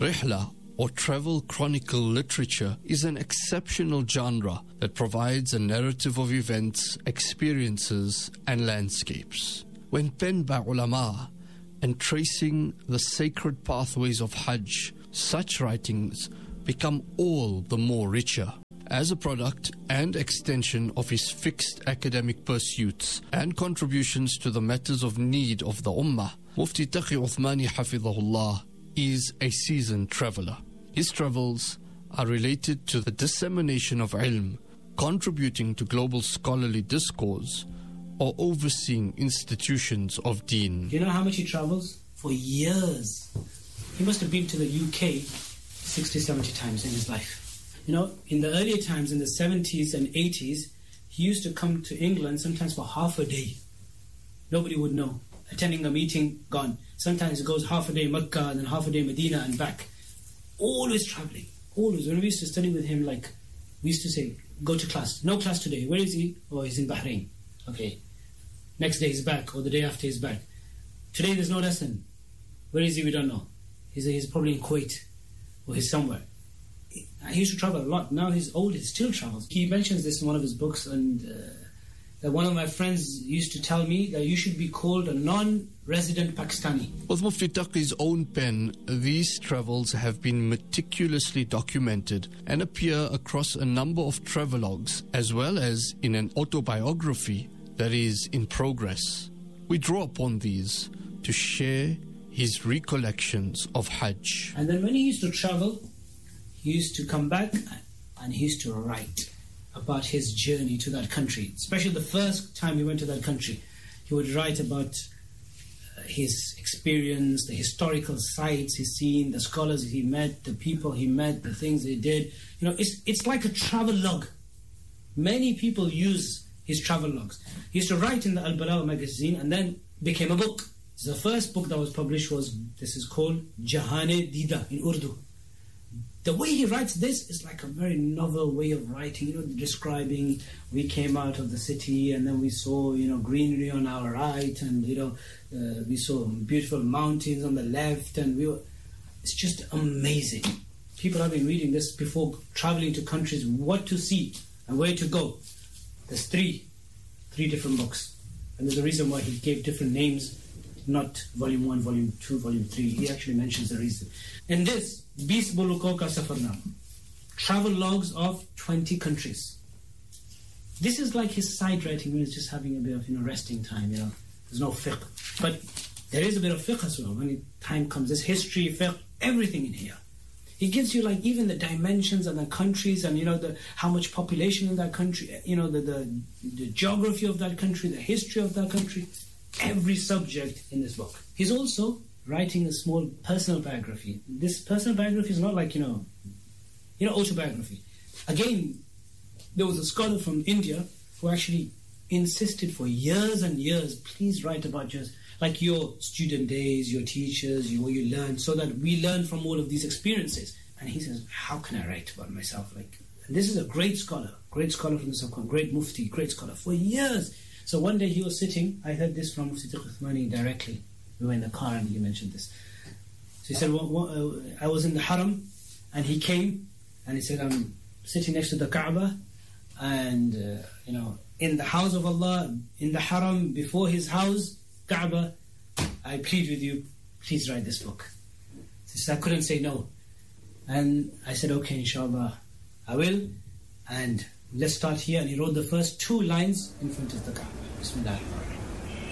Rihla, or travel chronicle literature, is an exceptional genre that provides a narrative of events, experiences, and landscapes. When penned by ulama and tracing the sacred pathways of Hajj, such writings become all the more richer. As a product and extension of his fixed academic pursuits and contributions to the matters of need of the Ummah, Mufti Taqi Uthmani Hafidhahullah is a seasoned traveler. His travels are related to the dissemination of ilm, contributing to global scholarly discourse, or overseeing institutions of deen. Do you know how much he travels? For years. He must have been to the UK 60, 70 times in his life. You know, in the earlier times, in the 70s and 80s, he used to come to England sometimes for half a day. Nobody would know. Attending a meeting, gone. Sometimes it goes half a day Mecca and then half a day Medina and back. Always traveling. Always. When we used to study with him, like, we used to say, go to class. No class today. Where is he? Oh, he's in Bahrain. Okay. Next day he's back, or the day after he's back. Today there's no lesson. Where is he? We don't know. He's probably in Kuwait, or he's somewhere. He used to travel a lot. Now he's old, he still travels. He mentions this in one of his books, and that one of my friends used to tell me that you should be called a non-resident Pakistani. With Mufti Taqi's own pen, these travels have been meticulously documented and appear across a number of travelogues, as well as in an autobiography that is in progress. We draw upon these to share his recollections of Hajj. And then when he used to travel, he used to come back and he used to write about his journey to that country. Especially the first time he went to that country, he would write about his experience, the historical sites he's seen, the scholars he met, the people he met, the things they did. You know, it's like a travel log. Many people use his travel logs. He used to write in the Al-Balagh magazine and then became a book. So the first book that was published this is called Jahan-e-Dida in Urdu. The way he writes this is like a very novel way of writing, you know, describing we came out of the city and then we saw, you know, greenery on our right and, you know, we saw beautiful mountains on the left and it's just amazing. People have been reading this before traveling to countries, what to see and where to go. There's three different books. And there's a reason why he gave different names, not volume 1, volume 2, volume 3. He actually mentions the reason. In this, 20 Mulukon ka Safarnama, travel logs of 20 countries. This is like his side writing when he's just having a bit of, you know, resting time, you know. There's no fiqh. But there is a bit of fiqh as well. When the time comes, there's history, fiqh, everything in here. He gives you like even the dimensions and the countries and, you know, how much population in that country, you know, the geography of that country, the history of that country, every subject in this book. He's also writing a small personal biography. This personal biography is not like, you know, autobiography. Again, there was a scholar from India who actually insisted for years and years, please write about just like your student days, your teachers, what you learned, so that we learn from all of these experiences. And he says, how can I write about myself? Like, and this is a great scholar from the Subcontinent, great mufti, great scholar for years. So one day he was sitting, I heard this from Mufti Taqi Uthmani directly. We were in the car and he mentioned this. So he said, I was in the haram and he came and he said, I'm sitting next to the Kaaba and, you know, in the house of Allah, in the haram, before his house, Kaaba, I plead with you, please write this book. So I couldn't say no. And I said, okay, inshallah, I will. And let's start here. And he wrote the first 2 lines in front of the Kaaba. Bismillah.